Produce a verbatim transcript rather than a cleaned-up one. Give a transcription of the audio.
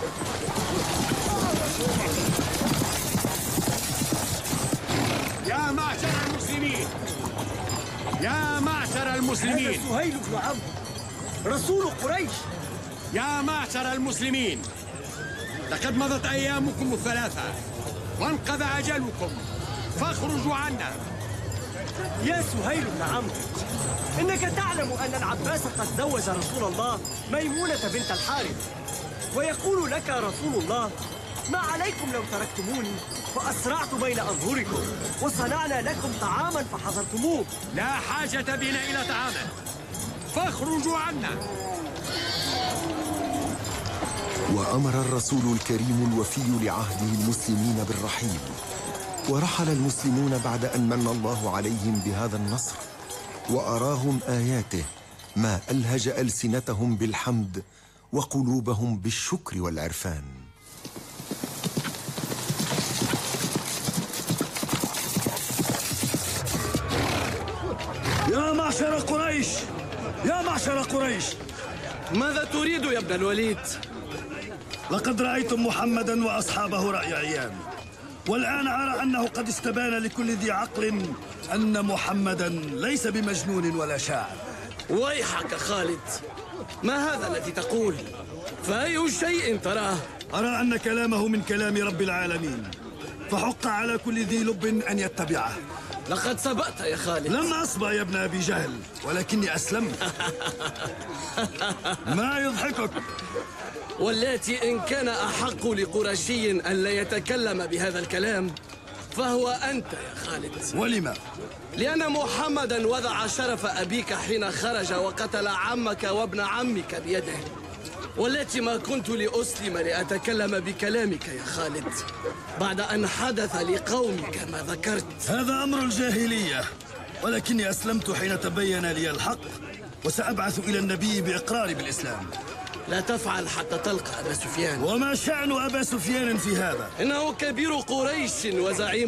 يا معشر المسلمين، يا معشر المسلمين، هذا سهيل بن عمرو رسول قريش. يا معشر المسلمين، لقد مضت أيامكم الثلاثة وانقضى أجلكم، فاخرجوا عنا. يا سهيل بن عمرو، إنك تعلم أن العباس قد زوج رسول الله ميمونة بنت الحارث، ويقول لك رسول الله: ما عليكم لو تركتموني فأسرعت بين أظهركم وصنعنا لكم طعاما فحضرتموه. لا حاجة بنا إلى طعام، فاخرجوا عنا. وأمر الرسول الكريم الوفي لعهده المسلمين بالرحيل، ورحل المسلمون بعد أن من الله عليهم بهذا النصر وأراهم آياته، ما ألهج ألسنتهم بالحمد وقلوبهم بالشكر والعرفان. يا معشر قريش، يا معشر قريش، ماذا تريد يا ابن الوليد؟ لقد رأيتم محمدا وأصحابه رأي عيان، والآن أرى أنه قد استبان لكل ذي عقل أن محمدا ليس بمجنون ولا شاعر. ويحك خالد، ما هذا الذي تقول؟ فأي شيء تراه؟ أرى أن كلامه من كلام رب العالمين، فحق على كل ذي لب أن يتبعه. لقد سبقت يا خالد. لم أصبأ يا ابن أبي جهل، ولكني أسلمت. ما يضحكك؟ واللاتي إن كان أحق لقرشي أن لا يتكلم بهذا الكلام فهو أنت يا خالد. ولما؟ لأن محمدا وضع شرف أبيك حين خرج وقتل عمك وابن عمك بيده، والتي ما كنت لأسلم لأتكلم بكلامك يا خالد بعد أن حدث لقومك ما ذكرت. هذا أمر الجاهلية، ولكني أسلمت حين تبين لي الحق، وسأبعث إلى النبي بإقراري بالإسلام. لا تفعل حتى تلقى أبا سفيان. وما شأن أبا سفيان في هذا؟ إنه كبير قريش وزعيم